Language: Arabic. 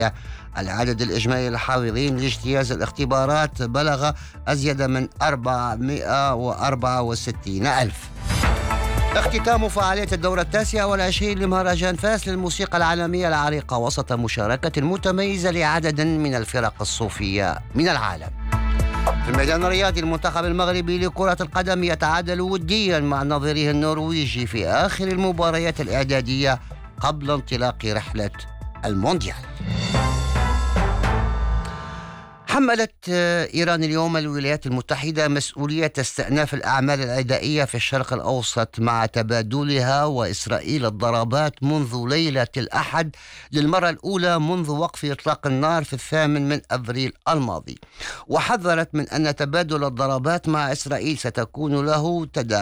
العدد الإجمالي للحاضرين لاجتياز الاختبارات بلغ أزيد من 464 ألف. اختتام فعالية الدورة 29 لمهرجان فاس للموسيقى العالمية العريقة وسط مشاركة متميزة لعدد من الفرق الصوفية من العالم. في الميدان الرياضي المنتخب المغربي لكرة القدم يتعادل وديا مع نظيره النرويجي في آخر المباريات الإعدادية قبل انطلاق رحلة المونديال. حملت إيران اليوم الولايات المتحدة مسؤولية استئناف الأعمال العدائية في الشرق الأوسط مع تبادلها وإسرائيل الضربات منذ ليلة الأحد للمرة الأولى منذ وقف إطلاق النار في 8 أبريل الماضي، وحذرت من أن تبادل الضربات مع إسرائيل ستكون له تداعيات